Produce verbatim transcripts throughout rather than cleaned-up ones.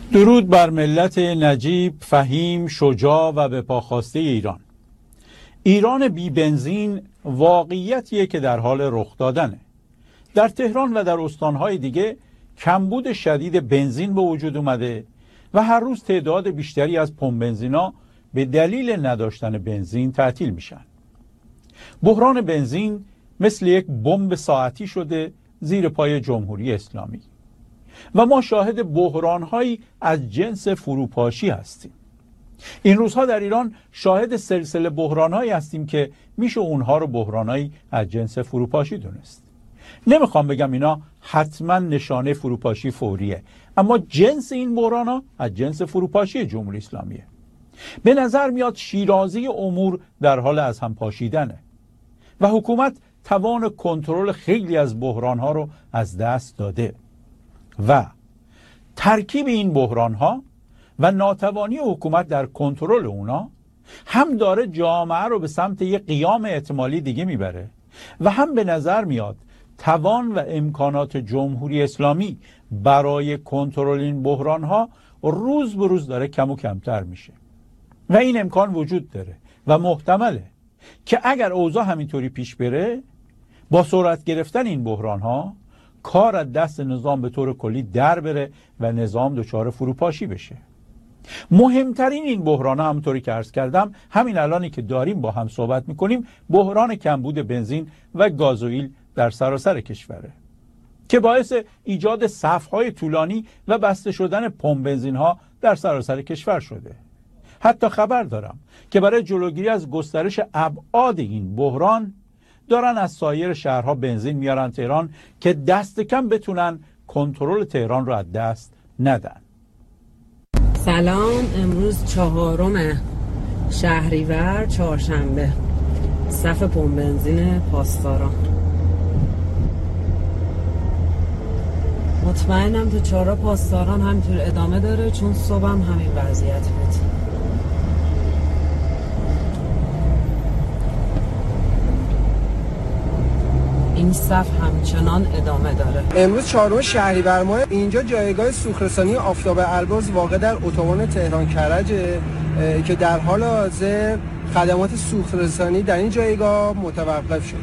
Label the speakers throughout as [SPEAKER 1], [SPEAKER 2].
[SPEAKER 1] درود بر ملت نجیب، فهیم، شجاع و به پا خواسته ایران. ایران بی بنزین واقعیتیه که در حال رخ دادنه. در تهران و در استانهای دیگه کمبود شدید بنزین به وجود اومده و هر روز تعداد بیشتری از پمپ بنزینا به دلیل نداشتن بنزین تعطیل میشن. بحران بنزین مثل یک بمب ساعتی شده زیر پای جمهوری اسلامی و ما شاهد بحران‌هایی از جنس فروپاشی هستیم. این روزها در ایران شاهد سلسله بحران‌هایی هستیم که میشه اونها رو بحران‌هایی از جنس فروپاشی دونست. نمیخوام بگم اینا حتما نشانه فروپاشی فوریه، اما جنس این بحران‌ها از جنس فروپاشی جمهوری اسلامیه. به نظر میاد شیرازی امور در حال از هم پاشیدنه و حکومت توان کنترل خیلی از بحران‌ها رو از دست داده و ترکیب این بحران‌ها و ناتوانی حکومت در کنترل اونا هم داره جامعه رو به سمت یک قیام احتمالی دیگه میبره و هم به نظر میاد توان و امکانات جمهوری اسلامی برای کنترل این بحران‌ها روز به روز داره کم و کمتر میشه و این امکان وجود داره و محتمله که اگر اوضاع همینطوری پیش بره با سرعت گرفتن این بحران‌ها کار از دست نظام به طور کلی در بره و نظام دچار فروپاشی بشه. مهمترین این بحران ها همونطوری که عرض کردم همین الانی که داریم با هم صحبت میکنیم بحران کمبود بنزین و گازوئیل در سراسر کشوره که باعث ایجاد صف‌های طولانی و بسته شدن پمپ بنزین ها در سراسر کشور شده. حتی خبر دارم که برای جلوگیری از گسترش ابعاد این بحران دارن از سایر شهرها بنزین میارن تهران که دست کم بتونن کنترل تهران رو از دست ندن.
[SPEAKER 2] سلام، امروز چهارم شهریور چهارشنبه، صف پمپ بنزین پاسداران. مطمئنم تو چهارراه پاسداران همینطور ادامه داره چون صبح هم همین وضعیت بود. این صف همچنان ادامه داره.
[SPEAKER 3] امروز چهارم شهریور ماه، اینجا جایگاه سوخت‌رسانی آفتاب البرز واقع در اتوبان تهران کرج که در حال حاضر خدمات سوخت‌رسانی در این جایگاه متوقف شده.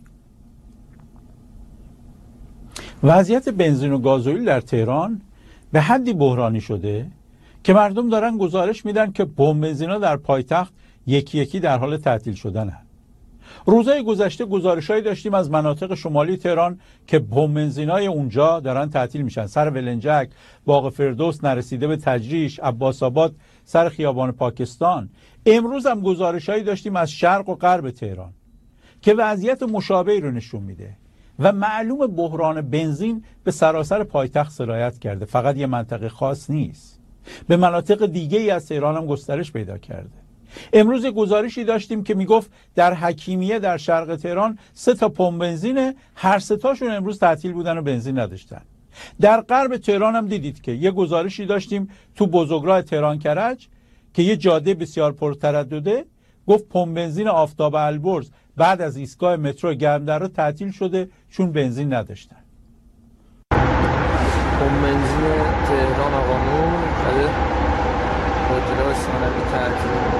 [SPEAKER 1] وضعیت بنزین و گازوئیل در تهران به حدی بحرانی شده که مردم دارن گزارش میدن که پمپ بنزینا در پایتخت یکی یکی در حال تعطیل شدن. روزهای گذشته گزارشایی داشتیم از مناطق شمالی تهران که پمپ بنزینای اونجا دارن تعطیل میشن. سر ولنجک، باغ فردوس، نرسیده به تجریش، عباس آباد، سر خیابان پاکستان. امروز هم گزارشایی داشتیم از شرق و غرب تهران که وضعیت مشابهی رو نشون میده و معلوم بحران بنزین به سراسر پایتخت سرایت کرده. فقط یه منطقه خاص نیست، به مناطق دیگه ای از تهران هم گسترش پیدا کرده. امروز گزارشی داشتیم که میگفت در حکیمیه در شرق تهران سه تا پمپ بنزینه، هر سه تاشون امروز تعطیل بودن و بنزین نداشتن. در غرب تهران هم دیدید که یه گزارشی داشتیم تو بزرگراه تهران کرج که یه جاده بسیار پرتردده، گفت پمپ بنزین آفتاب البرز بعد از ایستگاه مترو گرمدره تعطیل شده چون بنزین نداشتن.
[SPEAKER 4] پمپ بنزین تهران آقانون بعد خودرو ثانوی تعطیل.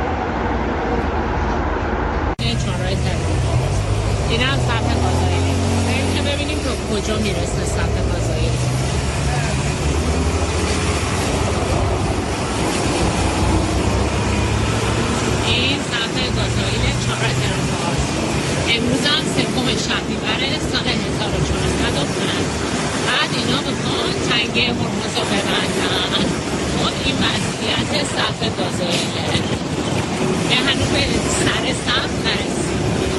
[SPEAKER 5] این هم صف گازوئیل. بریم که ببینیم تا کجا میرسه صف گازوئیل. این صف گازوئیل چهارراه تهران. امروز هم سوم شهریور سال هزار و چهارصد و پنج. بعد اینا بخوان تنگه هرمز رو ببندن. خب این وضعیت صف گازوئیله که هنوز به سر صف نرسید.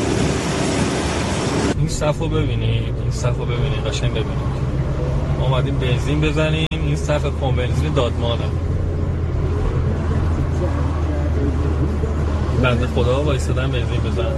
[SPEAKER 6] این صف رو ببینید، این صف رو ببینید، قشنگ ببینید. ما اومدیم بنزین بزنیم، این صف پمپ بنزین دادمانه. بنده خدا وایسادن بنزین بزنن.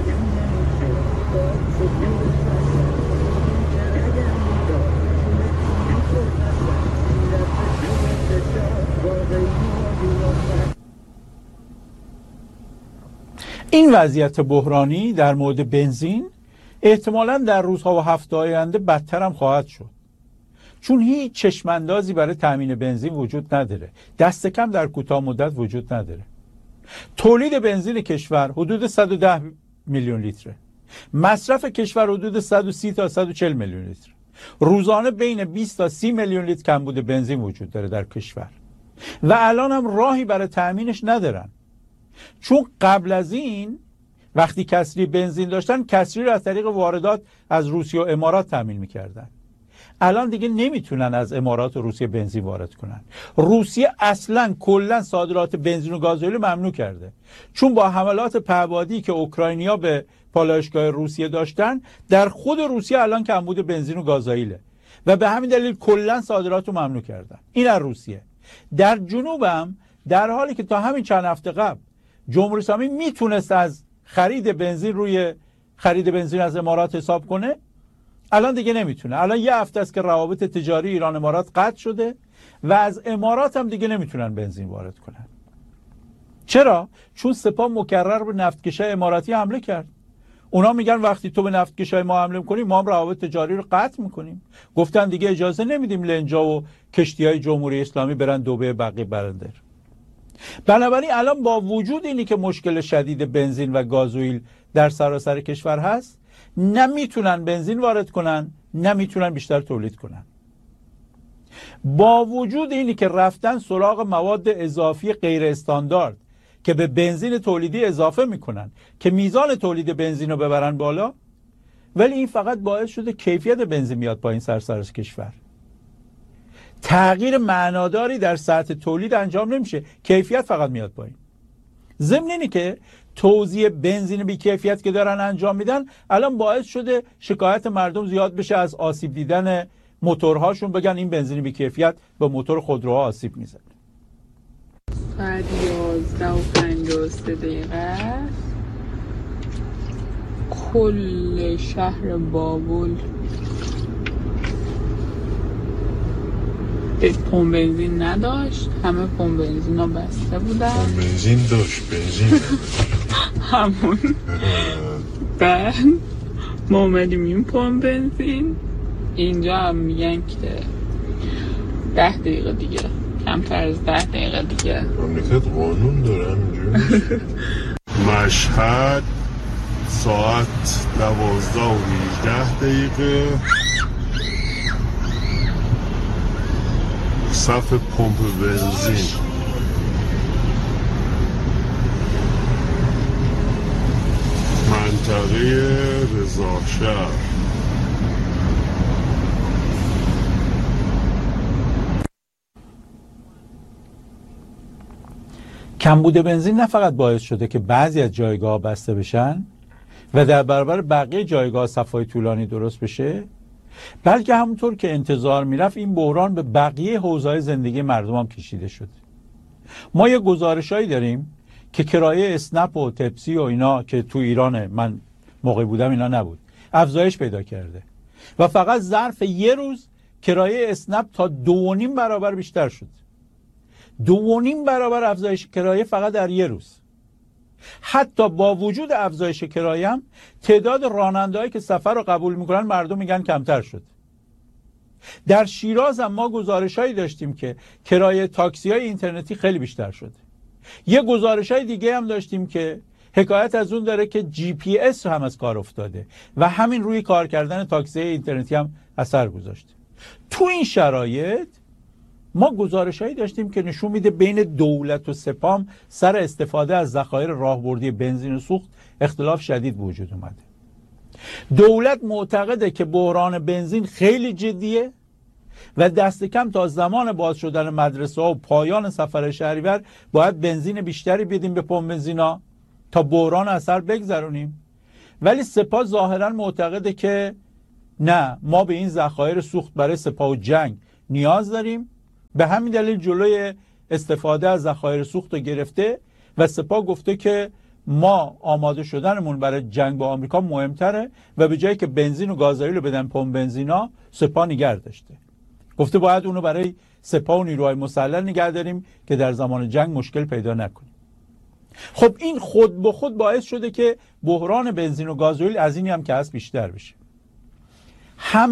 [SPEAKER 1] این وضعیت بحرانی در مورد بنزین احتمالاً در روزها و هفته آینده بدتر هم خواهد شد، چون هیچ چشماندازی برای تامین بنزین وجود نداره، دست کم در کوتاه مدت وجود نداره. تولید بنزین کشور حدود صد و ده میلیون لیتره، مصرف کشور حدود صد و سی تا صد و چهل میلیون لیتر. روزانه بین بیست تا سی میلیون لیتر کمبود بنزین وجود داره در کشور و الان هم راهی برای تأمینش ندارن، چون قبل از این وقتی کسری بنزین داشتن کسری رو از طریق واردات از روسیه و امارات تامین میکردن. الان دیگه نمیتونن از امارات و روسیه بنزین وارد کنن. روسیه اصلا کلا صادرات بنزین و گازوئیل ممنوع کرده، چون با حملات پهپادی که اوکراینیا به پالایشگاه روسیه داشتن، در خود روسیه الان کمبود بنزین و گازوئیله و به همین دلیل کلا صادرات رو ممنوع کردن. این از روسیه. در جنوب هم در حالی که تا همین چند هفته قبل جمهوری اسلامی میتونست از خرید بنزین روی خرید بنزین از امارات حساب کنه، الان دیگه نمیتونه. الان یه هفته است که روابط تجاری ایران امارات قطع شده و از امارات هم دیگه نمیتونن بنزین وارد کنن. چرا؟ چون سپاه مکرر به نفتکشای اماراتی حمله کرد. اونا میگن وقتی تو به نفتکشای ما حمله میکنی ما هم روابط تجاری رو قطع میکنیم. گفتن دیگه اجازه نمیدیم لنجا و کشتیهای جمهوری اسلامی برن دبی بقیه برندر. بنابراین الان با وجود اینی که مشکل شدید بنزین و گازوئیل در سراسر کشور هست، نمیتونن بنزین وارد کنن، نمیتونن بیشتر تولید کنن. با وجود اینی که رفتن سراغ مواد اضافی غیر استاندارد که به بنزین تولیدی اضافه میکنن که میزان تولید بنزین رو ببرن بالا، ولی این فقط باعث شده کیفیت بنزین میاد پایین سراسر کشور. تغییر معناداری در سطح تولید انجام نمیشه، کیفیت فقط میاد پایین. ضمن اینه که توزیع بنزین بی کیفیت که دارن انجام میدن الان باعث شده شکایت مردم زیاد بشه از آسیب دیدن موتورهاشون، بگن این بنزین بی کیفیت به موتور خودروها آسیب میزنه.
[SPEAKER 7] ساعت یازده و پنجاه و سه دقیقه کل شهر بابل پمپ بنزین نداشت، همه پمپ بنزین ها بسته بودن.
[SPEAKER 8] پمپ بنزین داشت، بنزین
[SPEAKER 7] همون. بعد ما اومدیم این پمپ بنزین، اینجا هم میگن که ده دقیقه دیگه، کمتر از ده دقیقه دیگه.
[SPEAKER 8] مملکت قانون داره همینجوری. مشهد ساعت دوازده و هجده دقیقه صف پمپ بنزین. منطقه رضاشهر.
[SPEAKER 1] کمبود بنزین نه فقط باعث شده که بعضی از جایگاه بسته بشن و در برابر بقیه جایگاه صفای طولانی درست بشه، بلکه همونطور که انتظار میرفت این بحران به بقیه حوزه‌های زندگی مردم هم کشیده شده. ما یه گزارشایی داریم که کرایه اسنپ و تپسی و اینا که تو ایران من موقع بودم اینا نبود، افزایش پیدا کرده و فقط ظرف یه روز کرایه اسنپ تا دو و نیم برابر بیشتر شد. دو و نیم برابر افزایش کرایه فقط در یه روز. حتی با وجود افزایش کرایه هم تعداد راننده‌هایی که سفر رو قبول میکنن مردم میگن کمتر شد. در شیراز هم ما گزارش‌هایی داشتیم که کرایه تاکسی‌های اینترنتی خیلی بیشتر شد. یه گزارش‌های دیگه هم داشتیم که حکایت از اون داره که جی پی اس هم از کار افتاده و همین روی کار کردن تاکسی اینترنتی هم اثر گذاشته. تو این شرایط ما گزارش‌هایی داشتیم که نشون میده بین دولت و سپاه سر استفاده از ذخایر راهبردی بنزین و سوخت اختلاف شدید وجود اومده. دولت معتقده که بحران بنزین خیلی جدیه و دست کم تا زمان باز شدن مدرسه ها و پایان سفر شهریور باید بنزین بیشتری بدیم به پمپ بنزینا تا بحران اثر بگذرونیم. ولی سپاه ظاهرا معتقده که نه، ما به این ذخایر سوخت برای سپاه و جنگ نیاز داریم، به همین دلیل جلوی استفاده از ذخایر سوخت رو گرفته و سپاه گفته که ما آماده شدنمون برای جنگ با آمریکا مهمتره و به جایی که بنزین و گازوئیل رو بدن پمپ بنزینا، سپاه نگه داشته. گفته باید اونو برای سپاه و نیروهای مسلح نگه داریم که در زمان جنگ مشکل پیدا نکنیم. خب این خود به خود باعث شده که بحران بنزین و گازوئیل از اینی هم که هست بیشتر بشه. هم